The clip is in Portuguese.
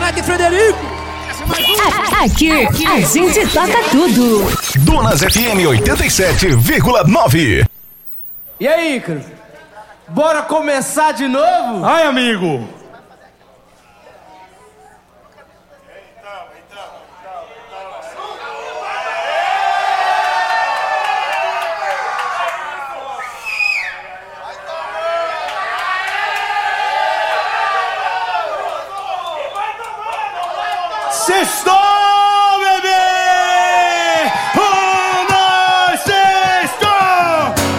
Padre Frederico. Aqui a gente toca tudo. Donas FM 87,9. E aí, Ícaro? Bora começar de novo? Ai, amigo! Sextou!